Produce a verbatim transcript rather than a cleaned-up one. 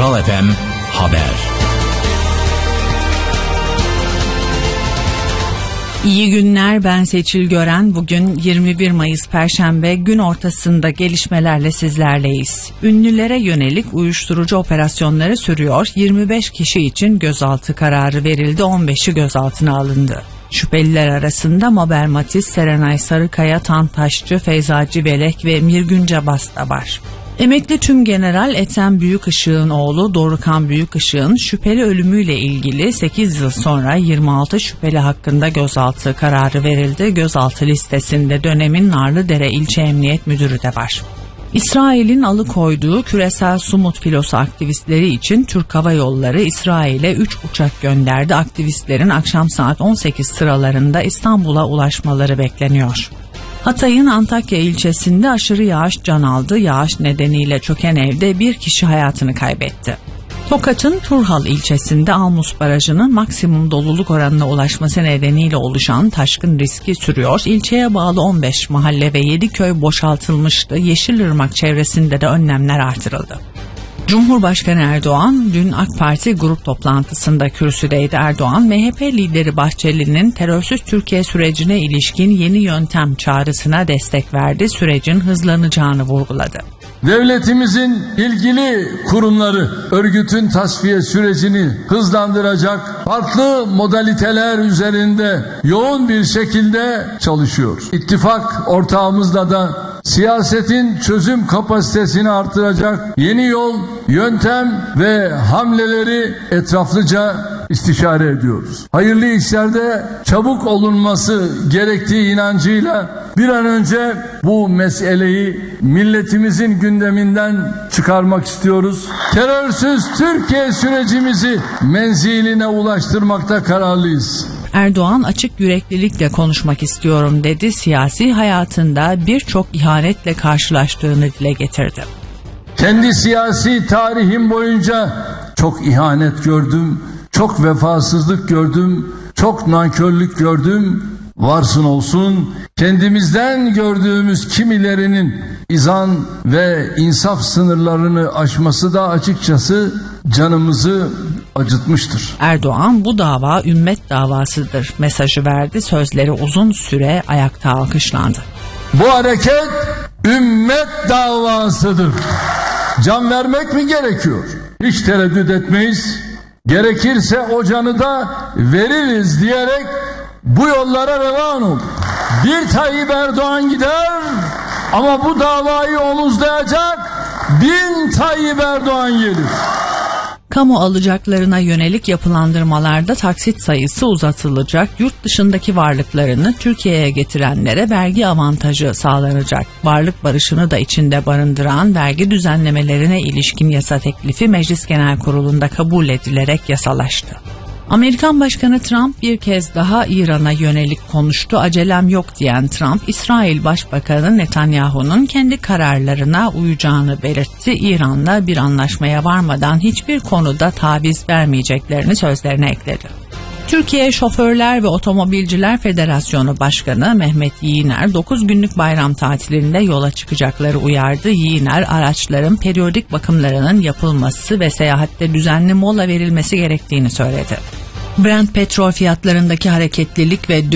Kral F M Haber. İyi günler, ben Seçil Gören. Bugün yirmi bir Mayıs Perşembe, gün ortasında gelişmelerle sizlerleyiz. Ünlülere yönelik uyuşturucu operasyonları sürüyor. yirmi beş kişi için gözaltı kararı verildi, on beşi gözaltına alındı. Şüpheliler arasında Mabel Matiz, Serenay Sarıkaya, Tantaşçı, Feyza Civelek ve Mirgün Cabas da var. Emekli Tümgeneral Ethem Büyükışık'ın oğlu Dorukhan Büyükışık'ın şüpheli ölümüyle ilgili sekiz yıl sonra yirmi altı şüpheli hakkında gözaltı kararı verildi. Gözaltı listesinde dönemin Narlıdere İlçe Emniyet Müdürü de var. İsrail'in alıkoyduğu küresel sumut filosu aktivistleri için Türk Hava Yolları İsrail'e üç uçak gönderdi. Aktivistlerin akşam saat on sekiz sıralarında İstanbul'a ulaşmaları bekleniyor. Hatay'ın Antakya ilçesinde aşırı yağış can aldı. Yağış nedeniyle çöken evde bir kişi hayatını kaybetti. Tokat'ın Turhal ilçesinde Almus Barajı'nın maksimum doluluk oranına ulaşması nedeniyle oluşan taşkın riski sürüyor. İlçeye bağlı on beş mahalle ve yedi köy boşaltılmıştı. Yeşilırmak çevresinde de önlemler artırıldı. Cumhurbaşkanı Erdoğan dün AK Parti grup toplantısında kürsüdeydi. Erdoğan, M H P lideri Bahçeli'nin terörsüz Türkiye sürecine ilişkin yeni yöntem çağrısına destek verdi. Sürecin hızlanacağını vurguladı. Devletimizin ilgili kurumları örgütün tasfiye sürecini hızlandıracak farklı modaliteler üzerinde yoğun bir şekilde çalışıyor. İttifak ortağımızla da siyasetin çözüm kapasitesini artıracak yeni yol, yöntem ve hamleleri etraflıca istişare ediyoruz. Hayırlı işlerde çabuk olunması gerektiği inancıyla bir an önce bu meseleyi milletimizin gündeminden çıkarmak istiyoruz. Terörsüz Türkiye sürecimizi menziline ulaştırmakta kararlıyız. Erdoğan açık yüreklilikle konuşmak istiyorum dedi. Siyasi hayatında birçok ihanetle karşılaştığını dile getirdi. Kendi siyasi tarihim boyunca çok ihanet gördüm, çok vefasızlık gördüm, çok nankörlük gördüm. Varsın olsun kendimizden gördüğümüz kimilerinin izan ve insaf sınırlarını aşması da açıkçası canımızı acıtmıştır. Erdoğan, bu dava ümmet davasıdır mesajı verdi. Sözleri uzun süre ayakta alkışlandı. Bu hareket ümmet davasıdır. Can vermek mi gerekiyor? Hiç tereddüt etmeyiz. Gerekirse o canı da veririz diyerek bu yollara revan ol. Bir Tayyip Erdoğan gider ama bu davayı omuzlayacak bin Tayyip Erdoğan gelir. Kamu alacaklarına yönelik yapılandırmalarda taksit sayısı uzatılacak. Yurt dışındaki varlıklarını Türkiye'ye getirenlere vergi avantajı sağlanacak. Varlık barışını da içinde barındıran vergi düzenlemelerine ilişkin yasa teklifi Meclis Genel Kurulu'nda kabul edilerek yasalaştı. Amerikan Başkanı Trump bir kez daha İran'a yönelik konuştu. Acelem yok diyen Trump, İsrail Başbakanı Netanyahu'nun kendi kararlarına uyacağını belirtti. İran'la bir anlaşmaya varmadan hiçbir konuda taviz vermeyeceklerini sözlerine ekledi. Türkiye Şoförler ve Otomobilciler Federasyonu Başkanı Mehmet Yiğner dokuz günlük bayram tatilinde yola çıkacakları uyardı. Yiğner, araçların periyodik bakımlarının yapılması ve seyahatte düzenli mola verilmesi gerektiğini söyledi. Brent petrol fiyatlarındaki hareketlilik ve